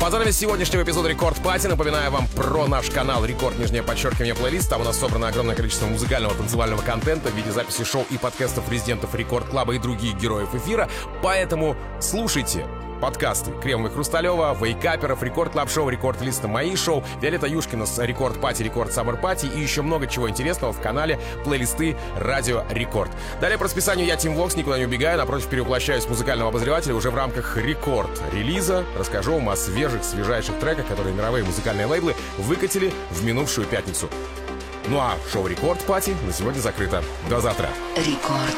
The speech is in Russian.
а занавес сегодняшнего эпизода Рекорд Пати. Напоминаю вам про наш канал Рекорд, _ плейлист. Там у нас собрано огромное количество музыкального, танцевального контента в виде записи шоу и подкастов резидентов Рекорд Клаба и других героев эфира. Поэтому слушайте подкасты Кремова и Хрусталева, Вейкаперов, Рекорд Клаб Шоу, Рекорд Листа, мои шоу, Виолетта Юшкина с Рекорд Пати, Рекорд Саммер Пати и еще много чего интересного в канале плейлисты Радио Рекорд. Далее по расписанию я, Тим Вокс, никуда не убегаю, напротив, перевоплощаюсь в музыкального обозревателя уже в рамках Рекорд релиза. Расскажу вам о свежайших треках, которые мировые музыкальные лейблы выкатили в минувшую пятницу. Ну а шоу Рекорд Пати на сегодня закрыто. До завтра. Рекорд.